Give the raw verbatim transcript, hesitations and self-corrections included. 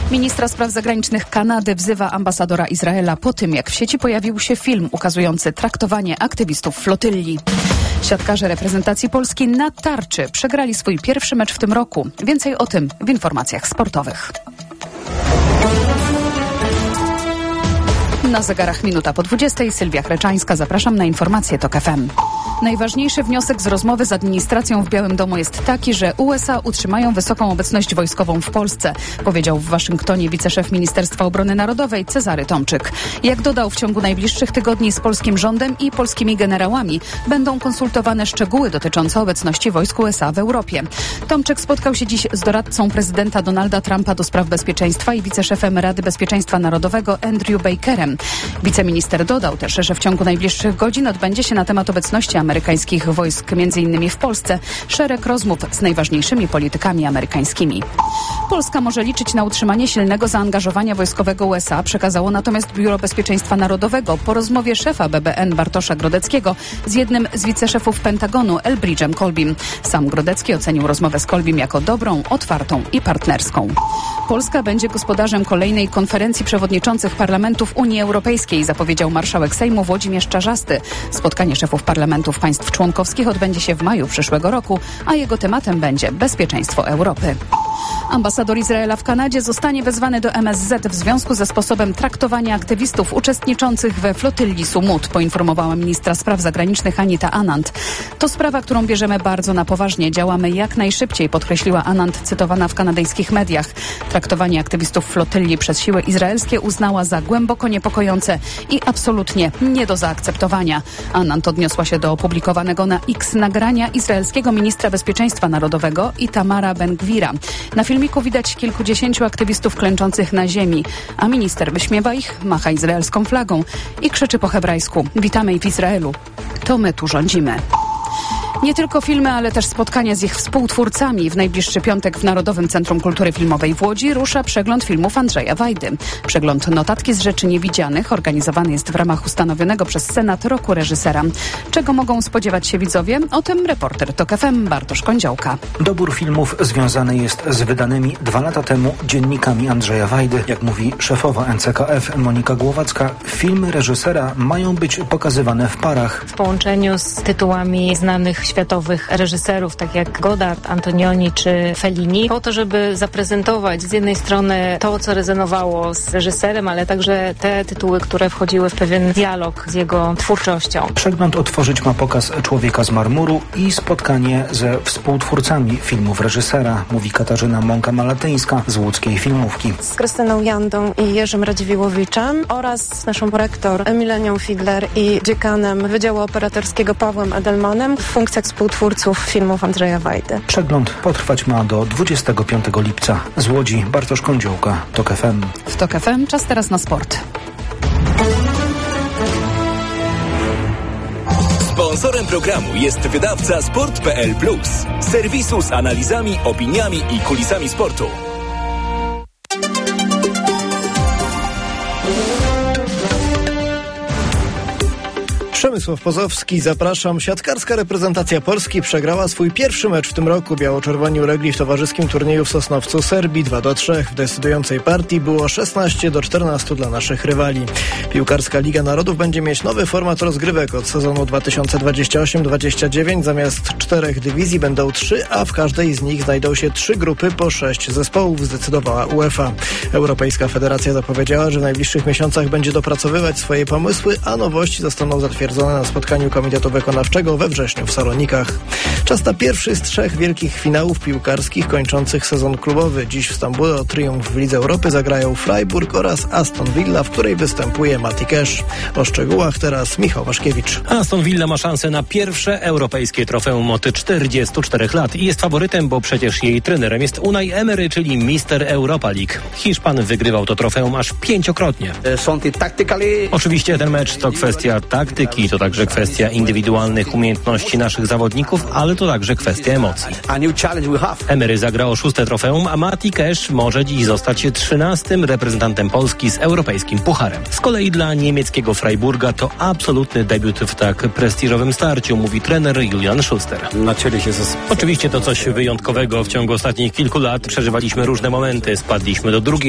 Ministra spraw zagranicznych Kanady wzywa ambasadora Izraela po tym, jak w sieci pojawił się film ukazujący traktowanie aktywistów flotylli. Siatkarze reprezentacji Polski na tarczy przegrali swój pierwszy mecz w tym roku. Więcej o tym w informacjach sportowych. Na zegarach minuta po dwudziestej. Sylwia Chreczańska. Zapraszam na informacje TOK F M. Najważniejszy wniosek z rozmowy z administracją w Białym Domu jest taki, że U S A utrzymają wysoką obecność wojskową w Polsce, powiedział w Waszyngtonie wiceszef Ministerstwa Obrony Narodowej Cezary Tomczyk. Jak dodał, w ciągu najbliższych tygodni z polskim rządem i polskimi generałami będą konsultowane szczegóły dotyczące obecności wojsk U S A w Europie. Tomczyk spotkał się dziś z doradcą prezydenta Donalda Trumpa do spraw bezpieczeństwa i wiceszefem Rady Bezpieczeństwa Narodowego Andrew Bakerem. Wiceminister dodał też, że w ciągu najbliższych godzin odbędzie się na temat obecności amerykańskich wojsk między innymi w Polsce szereg rozmów z najważniejszymi politykami amerykańskimi. Polska może liczyć na utrzymanie silnego zaangażowania wojskowego U S A, przekazało natomiast Biuro Bezpieczeństwa Narodowego po rozmowie szefa B B N Bartosza Grodeckiego z jednym z wiceszefów Pentagonu Elbridge'em Colbym. Sam Grodecki ocenił rozmowę z Colbym jako dobrą, otwartą i partnerską. Polska będzie gospodarzem kolejnej konferencji przewodniczących parlamentów Unii Europejskiej, zapowiedział marszałek Sejmu Włodzimierz Czarzasty. Spotkanie szefów parlamentów państw członkowskich odbędzie się w maju przyszłego roku, a jego tematem będzie bezpieczeństwo Europy. Ambasador Izraela w Kanadzie zostanie wezwany do M S Z w związku ze sposobem traktowania aktywistów uczestniczących we flotylli Sumut, poinformowała ministra spraw zagranicznych Anita Anand. To sprawa, którą bierzemy bardzo na poważnie. Działamy jak najszybciej, podkreśliła Anand, cytowana w kanadyjskich mediach. Traktowanie aktywistów flotylli przez siły izraelskie uznała za głęboko niepokojące i absolutnie nie do zaakceptowania. Anand odniosła się do opublikowanego na X nagrania izraelskiego ministra bezpieczeństwa narodowego Itamara Ben-Gvira. Na filmiku widać kilkudziesięciu aktywistów klęczących na ziemi, a minister wyśmiewa ich, macha izraelską flagą i krzyczy po hebrajsku: witamy w Izraelu, to my tu rządzimy. Nie tylko filmy, ale też spotkania z ich współtwórcami. W najbliższy piątek w Narodowym Centrum Kultury Filmowej w Łodzi rusza przegląd filmów Andrzeja Wajdy. Przegląd Notatki z rzeczy niewidzianych organizowany jest w ramach ustanowionego przez Senat roku reżysera. Czego mogą spodziewać się widzowie? O tym reporter TOK F M Bartosz Kądziołka. Dobór filmów związany jest z wydanymi dwa lata temu dziennikami Andrzeja Wajdy. Jak mówi szefowa N C K F Monika Głowacka, filmy reżysera mają być pokazywane w parach. W połączeniu z tytułami znanych światowych reżyserów, tak jak Godard, Antonioni czy Fellini, po to, żeby zaprezentować z jednej strony to, co rezonowało z reżyserem, ale także te tytuły, które wchodziły w pewien dialog z jego twórczością. Przegląd otworzyć ma pokaz Człowieka z marmuru i spotkanie ze współtwórcami filmów reżysera, mówi Katarzyna Mąka-Malatyńska z łódzkiej filmówki. Z Krystyną Jandą i Jerzym Radziwiłłowiczem oraz z naszą rektor Emilenią Fidler i dziekanem Wydziału Operatorskiego Pawłem Edelmanem w funkcjach współtwórców filmów Andrzeja Wajdy. Przegląd potrwać ma do dwudziestego piątego lipca. Z Łodzi Bartosz Kądziołka, TOK F M. W TOK F M czas teraz na sport. Sponsorem programu jest wydawca sport kropka p l plus, serwisu z analizami, opiniami i kulisami sportu. Przemysław Pozowski, zapraszam. Siatkarska reprezentacja Polski przegrała swój pierwszy mecz w tym roku. Biało-czerwoni ulegli w towarzyskim turnieju w Sosnowcu Serbii dwa do trzech. W decydującej partii było szesnaście do czternastu dla naszych rywali. Piłkarska Liga Narodów będzie mieć nowy format rozgrywek od sezonu dwa tysiące dwudziestego ósmego dwudziestego dziewiątego. Zamiast czterech dywizji będą trzy, a w każdej z nich znajdą się trzy grupy po sześć zespołów, zdecydowała UEFA. Europejska Federacja zapowiedziała, że w najbliższych miesiącach będzie dopracowywać swoje pomysły, a nowości zostaną zatwierdzone na spotkaniu Komitetu Wykonawczego we wrześniu w Salonikach. Czas na pierwszy z trzech wielkich finałów piłkarskich kończących sezon klubowy. Dziś w Stambule o triumf w Lidze Europy zagrają Freiburg oraz Aston Villa, w której występuje Mati Cash. O szczegółach teraz Michał Waszkiewicz. Aston Villa ma szansę na pierwsze europejskie trofeum od czterdziestu czterech lat i jest faworytem, bo przecież jej trenerem jest Unai Emery, czyli mister Europa League. Hiszpan wygrywał to trofeum aż pięciokrotnie. Oczywiście ten mecz to kwestia taktyki, to także kwestia indywidualnych umiejętności naszych zawodników, ale to także kwestia emocji. Emery zagra o szóste trofeum, a Mati Cash może dziś zostać trzynastym reprezentantem Polski z europejskim pucharem. Z kolei dla niemieckiego Freiburga to absolutny debiut w tak prestiżowym starciu, mówi trener Julian Schuster. Oczywiście to coś wyjątkowego. W ciągu ostatnich kilku lat przeżywaliśmy różne momenty. Spadliśmy do drugiej